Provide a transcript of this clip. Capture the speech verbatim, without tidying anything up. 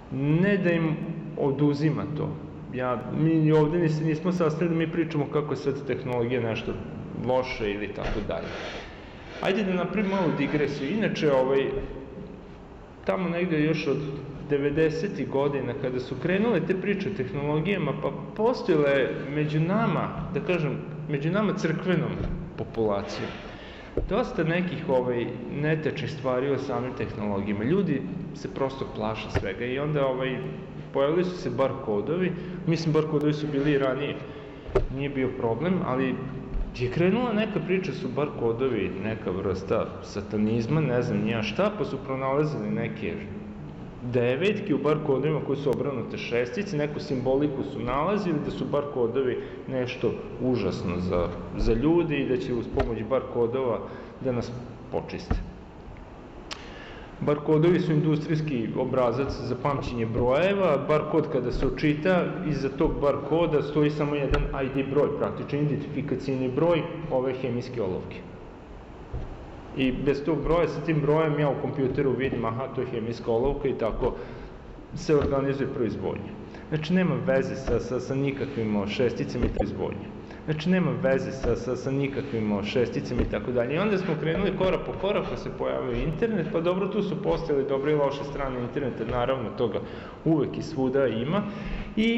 ne da im oduzima to. Ja, mi ovde nismo sastavili da mi pričamo kako je sad tehnologija nešto loše ili tako dalje. Ajde da napravim malu digresiju. Inače, ovaj, tamo negde još od devedesetih godina, kada su krenule te priče o tehnologijama, pa postojala je među nama, da kažem, među nama crkvenom populacijom, dosta nekih ovaj, netečnih stvari o samim tehnologijama. Ljudi se prosto plaše svega i onda ovaj, pojavili su se bar kodovi, mislim bar kodovi su bili i ranije, nije bio problem, ali je krenula neka priča, su bar kodovi, neka vrsta satanizma, ne znam nija šta, pa su pronalazili neke devetke u bar kodovima koji su obrnute šestice, neku simboliku su nalazili da su bar kodovi nešto užasno za, za ljudi i da će uz pomoć bar kodova da nas počiste. Bar kodovi su industrijski obrazac za pamćenje brojeva, bar kod kada se očita, iza tog bar koda stoji samo jedan I D broj, praktično identifikacijni broj ove hemijske olovke. I bez tog broja, sa tim brojem ja u kompjuteru vidim, aha, to je hemijska olovka i tako se organizuje proizvodnja. Znači, nema veze sa, sa, sa nikakvim šesticama i proizvodnje. Znači, nema veze sa, sa, sa nikakvim šesticama i tako dalje. I onda smo krenuli korak po korak, pa se pojavio internet, pa dobro, tu su postojali dobre i loše strane interneta, naravno, toga uvek i svuda ima. I